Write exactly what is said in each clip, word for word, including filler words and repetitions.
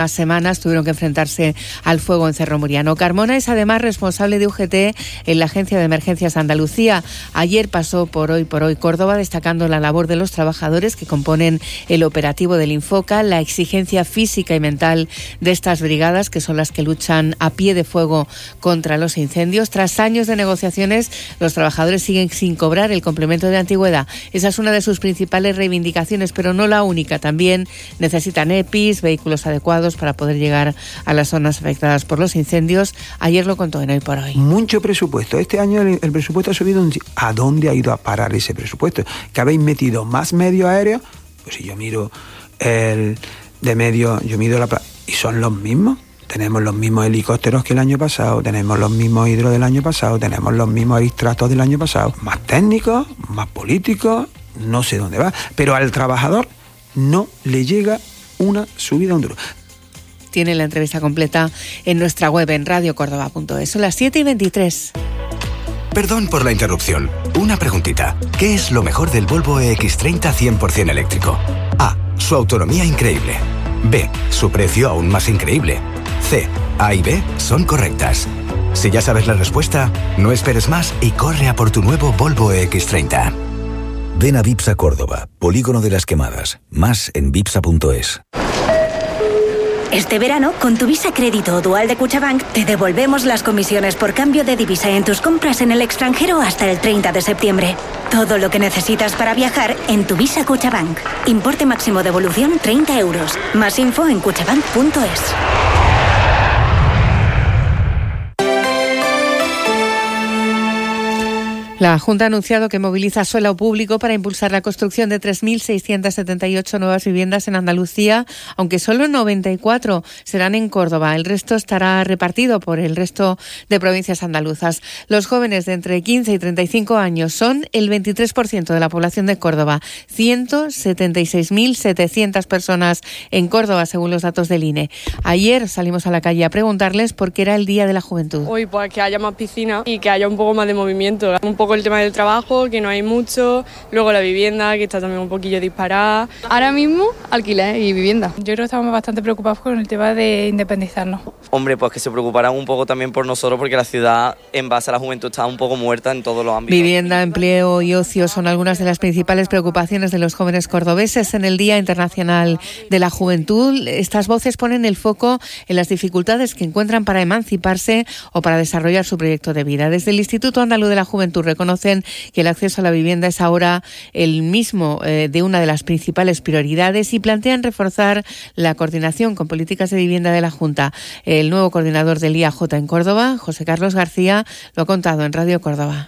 semanas tuvieron que enfrentarse al fuego en Cerro Muriano. Carmona es además responsable de U G T en la Agencia de Emergencias Andalucía. Ayer pasó por Hoy por Hoy Córdoba, destacando la labor de los trabajadores que componen el operativo del Infoca, la exigencia física y mental de estas brigadas, que son las que luchan a pie de fuego contra los incendios. Tras años de negociaciones, los trabajadores siguen sin cobrar el complemento de antigüedad. Esa es una de sus principales reivindicaciones, pero no la única. También necesitan E P Is, vehículos adecuados para poder llegar a las zonas afectadas por los incendios. Ayer lo contó en Hoy por Hoy. Mucho presupuesto. Este año el, el presupuesto ha subido. Un... ¿A dónde ha ido a parar ese presupuesto? ¿Que habéis metido más medios aéreos? Pues si yo miro el de medio, yo miro la... ¿Y son los mismos? Tenemos los mismos helicópteros que el año pasado, tenemos los mismos hidro del año pasado, tenemos los mismos extractos del año pasado. Más técnicos, más políticos, no sé dónde va. Pero al trabajador no le llega una subida a un duro. Tiene la entrevista completa en nuestra web en radio córdoba punto es. Son las siete y veintitrés. Perdón por la interrupción. Una preguntita. ¿Qué es lo mejor del Volvo E X treinta cien por ciento eléctrico? A. Su autonomía increíble. B. Su precio aún más increíble. C. A y B son correctas. Si ya sabes la respuesta, no esperes más y corre a por tu nuevo Volvo E X treinta. Ven a Vipsa Córdoba, Polígono de las Quemadas. Más en vipsa punto es. Este verano, con tu Visa Crédito o Dual de Cuchabank, te devolvemos las comisiones por cambio de divisa en tus compras en el extranjero hasta el treinta de septiembre. Todo lo que necesitas para viajar en tu Visa Cuchabank. Importe máximo devolución treinta euros. Más info en cuchabank punto es. La Junta ha anunciado que moviliza suelo público para impulsar la construcción de tres mil seiscientas setenta y ocho nuevas viviendas en Andalucía, aunque solo noventa y cuatro serán en Córdoba. El resto estará repartido por el resto de provincias andaluzas. Los jóvenes de entre quince y treinta y cinco años son el veintitrés por ciento de la población de Córdoba. ciento setenta y seis mil setecientas personas en Córdoba, según los datos del I N E. Ayer salimos a la calle a preguntarles por qué era el Día de la Juventud. Hoy, pues que haya más piscina y que haya un poco más de movimiento. Un poco el tema del trabajo, que no hay mucho, luego la vivienda, que está también un poquillo disparada. Ahora mismo, alquiler y vivienda. Yo creo que estamos bastante preocupados con el tema de independizarnos. Hombre, pues que se preocuparán un poco también por nosotros, porque la ciudad, en base a la juventud, está un poco muerta en todos los ámbitos. Vivienda, empleo y ocio son algunas de las principales preocupaciones de los jóvenes cordobeses en el Día Internacional de la Juventud. Estas voces ponen el foco en las dificultades que encuentran para emanciparse o para desarrollar su proyecto de vida. Desde el Instituto Andaluz de la Juventud reconocen que el acceso a la vivienda es ahora el mismo eh, de una de las principales prioridades y plantean reforzar la coordinación con políticas de vivienda de la Junta. El nuevo coordinador del I A J en Córdoba, José Carlos García, lo ha contado en Radio Córdoba.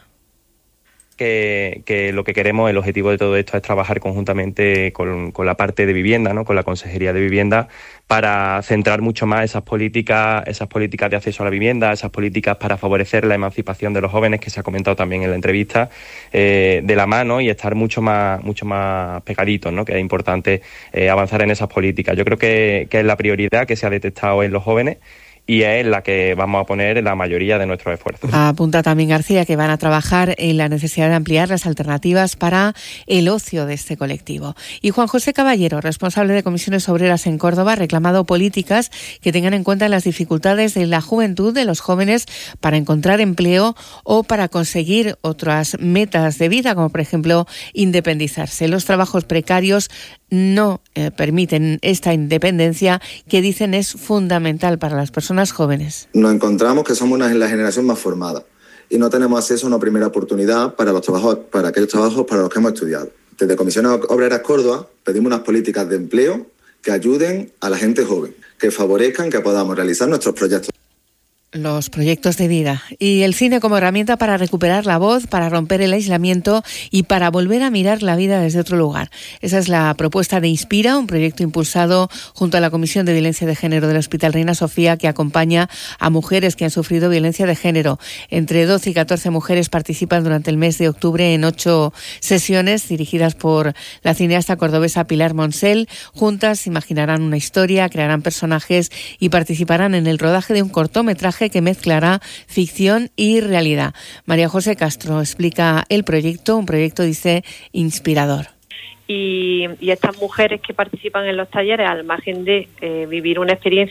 Que, que lo que queremos, el objetivo de todo esto es trabajar conjuntamente con, con la parte de vivienda, ¿no? Con la Consejería de Vivienda, para centrar mucho más esas políticas, esas políticas de acceso a la vivienda, esas políticas para favorecer la emancipación de los jóvenes, que se ha comentado también en la entrevista, eh, de la mano y estar mucho más, mucho más pegaditos, ¿no? Que es importante eh, avanzar en esas políticas. Yo creo que, que es la prioridad que se ha detectado en los jóvenes, y es la que vamos a poner la mayoría de nuestros esfuerzos. Apunta también García que van a trabajar en la necesidad de ampliar las alternativas para el ocio de este colectivo. Y Juan José Caballero, responsable de Comisiones Obreras en Córdoba, ha reclamado políticas que tengan en cuenta las dificultades de la juventud, de los jóvenes, para encontrar empleo o para conseguir otras metas de vida, como por ejemplo independizarse. Los trabajos precarios no eh, permiten esta independencia que dicen es fundamental para las personas jóvenes. Nos encontramos que somos una, la generación más formada y no tenemos acceso a una primera oportunidad para los trabajos, para aquellos trabajos para los que hemos estudiado. Desde Comisiones Obreras Córdoba pedimos unas políticas de empleo que ayuden a la gente joven, que favorezcan que podamos realizar nuestros proyectos. Los proyectos de vida y el cine como herramienta para recuperar la voz, para romper el aislamiento y para volver a mirar la vida desde otro lugar. Esa es la propuesta de Inspira, un proyecto impulsado junto a la Comisión de Violencia de Género del Hospital Reina Sofía, que acompaña a mujeres que han sufrido violencia de género. Entre doce y catorce mujeres participan durante el mes de octubre en ocho sesiones dirigidas por la cineasta cordobesa Pilar Monsel. Juntas imaginarán una historia, crearán personajes y participarán en el rodaje de un cortometraje que mezclará ficción y realidad. María José Castro explica el proyecto, un proyecto, dice, inspirador. Y, y estas mujeres que participan en los talleres, al margen de eh, vivir una experiencia